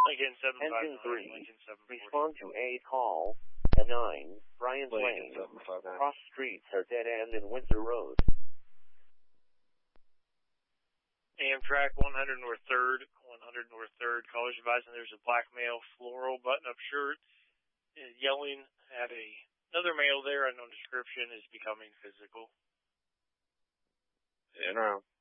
Lincoln 759. Engine 3. Lincoln 740. Respond to a call. At 9, Bryant Lane. Lincoln 759. Cross streets are dead end in Windsor Road. Amtrak 100 North 3rd. 100 North 3rd. Callers advising there's a black male floral button-up shirt. Is yelling at another male there. Unknown description is becoming physical. In round.